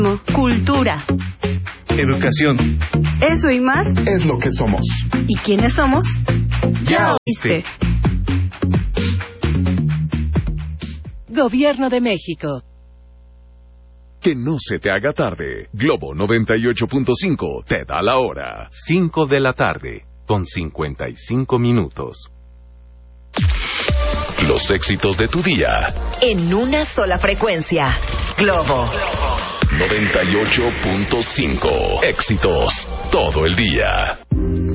Cultura. Educación. Eso y más es lo que somos. ¿Y quiénes somos? Ya oíste. Gobierno de México. Que no se te haga tarde. Globo 98.5 te da la hora. 5 de la tarde, con 55 minutos. Los éxitos de tu día. En una sola frecuencia. Globo 98.5. Éxitos todo el día.